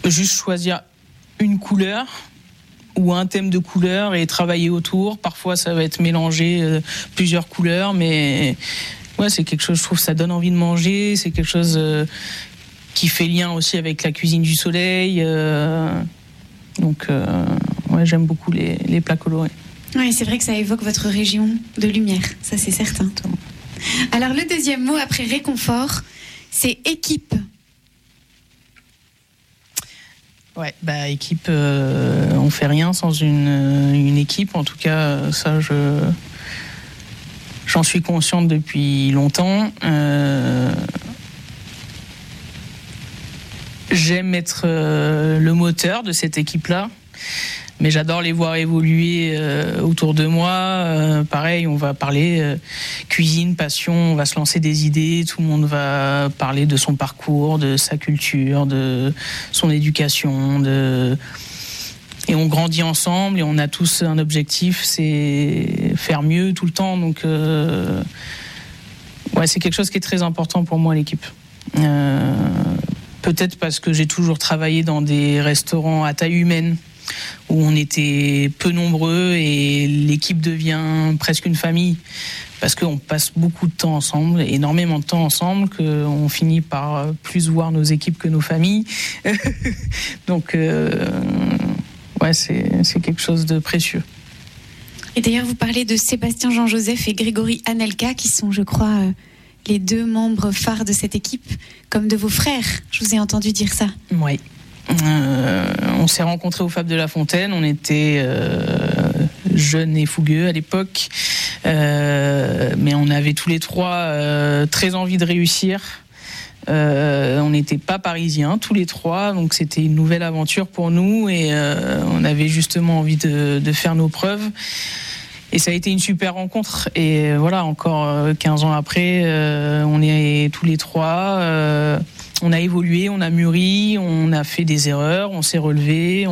peut juste choisir une couleur ou un thème de couleur et travailler autour. Parfois, ça va être mélanger plusieurs couleurs, mais ouais, c'est quelque chose, je trouve, ça donne envie de manger. C'est quelque chose qui fait lien aussi avec la cuisine du soleil. Donc, ouais, j'aime beaucoup les plats colorés. Oui, c'est vrai que ça évoque votre région de lumière, ça c'est certain. Alors, le deuxième mot après réconfort, c'est équipe. Ouais, équipe, on fait rien sans une équipe. En tout cas, ça, j'en suis consciente depuis longtemps. J'aime être le moteur de cette équipe-là, mais j'adore les voir évoluer autour de moi. Pareil, on va parler cuisine, passion, on va se lancer des idées, tout le monde va parler de son parcours, de sa culture, de son éducation, et on grandit ensemble et on a tous un objectif, c'est faire mieux tout le temps. Donc, ouais, c'est quelque chose qui est très important pour moi, l'équipe. Peut-être parce que j'ai toujours travaillé dans des restaurants à taille humaine, où on était peu nombreux et l'équipe devient presque une famille, parce qu'on passe beaucoup de temps ensemble, énormément de temps ensemble, qu'on finit par plus voir nos équipes que nos familles. Donc, ouais, c'est quelque chose de précieux. Et d'ailleurs, vous parlez de Sébastien Jean-Joseph et Grégory Anelka, qui sont, je crois, les deux membres phares de cette équipe, comme de vos frères. Je vous ai entendu dire ça. Oui. On s'est rencontrés au Fab de la Fontaine. On était jeunes et fougueux à l'époque, mais on avait tous les trois très envie de réussir. On n'était pas parisiens tous les trois, donc c'était une nouvelle aventure pour nous et on avait justement envie de faire nos preuves. Et ça a été une super rencontre. Et voilà, encore 15 ans après, on est tous les trois. On a évolué, on a mûri, on a fait des erreurs, on s'est relevé,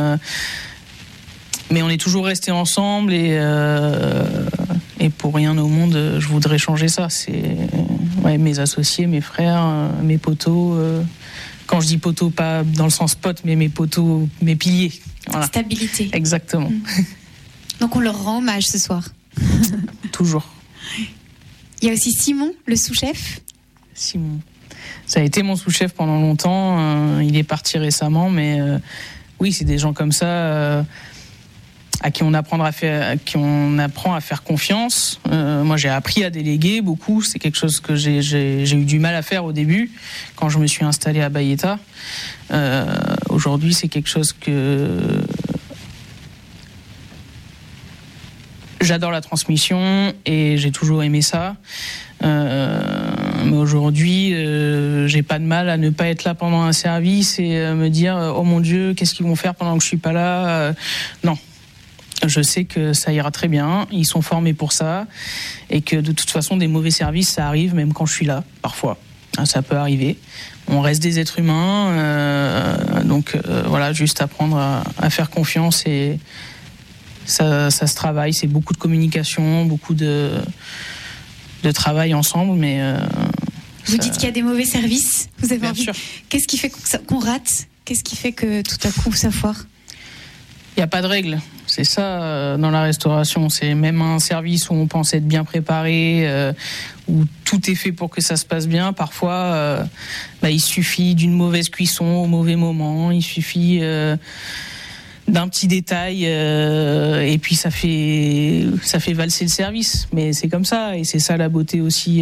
mais on est toujours restés ensemble et pour rien au monde, je voudrais changer ça. C'est mes associés, mes frères, mes poteaux. Quand je dis poteaux, pas dans le sens pote, mais mes poteaux, mes piliers. Voilà. Stabilité. Exactement. Donc on leur rend hommage ce soir. Toujours. Il y a aussi Simon, le sous-chef. Simon. Ça a été mon sous-chef pendant longtemps. Il est parti récemment, mais oui, c'est des gens comme ça à qui on apprend à faire confiance. Moi, j'ai appris à déléguer beaucoup. C'est quelque chose que j'ai eu du mal à faire au début, quand je me suis installé à Bayeta. Aujourd'hui, c'est quelque chose que j'adore, la transmission, et j'ai toujours aimé ça. Mais aujourd'hui, j'ai pas de mal à ne pas être là pendant un service et me dire oh mon Dieu, qu'est-ce qu'ils vont faire pendant que je suis pas là. Non, je sais que ça ira très bien. Ils sont formés pour ça et que de toute façon, des mauvais services, ça arrive même quand je suis là. Parfois, ça peut arriver. On reste des êtres humains, donc voilà, juste apprendre à faire confiance et ça se travaille. C'est beaucoup de communication, beaucoup de travail ensemble, mais vous dites qu'il y a des mauvais services. Vous avez bien envie. Sûr. Qu'est-ce qui fait qu'on rate? Qu'est-ce qui fait que tout à coup ça foire? Il n'y a pas de règle. C'est ça dans la restauration. C'est même un service où on pense être bien préparé, où tout est fait pour que ça se passe bien. Parfois, il suffit d'une mauvaise cuisson au mauvais moment. Il suffit d'un petit détail et puis ça fait valser le service. Mais c'est comme ça, et c'est ça la beauté aussi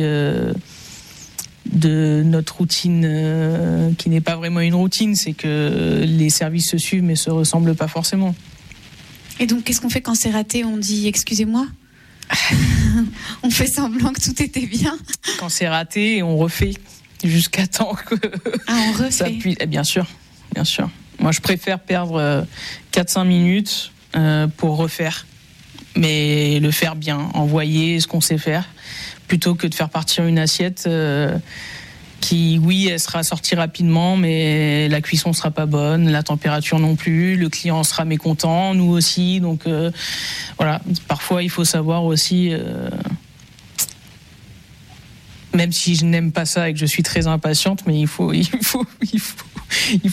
de notre routine qui n'est pas vraiment une routine, c'est que les services se suivent mais se ressemblent pas forcément. Et donc qu'est-ce qu'on fait quand c'est raté? On dit excusez-moi? On fait semblant que tout était bien? Quand c'est raté, on refait jusqu'à temps que on refait. Ça puisse. Bien sûr. Moi, je préfère perdre 4-5 minutes pour refaire, mais le faire bien, envoyer ce qu'on sait faire, plutôt que de faire partir une assiette qui, oui, elle sera sortie rapidement, mais la cuisson sera pas bonne, la température non plus, le client sera mécontent, nous aussi. Donc voilà, parfois il faut savoir aussi, même si je n'aime pas ça et que je suis très impatiente, mais il faut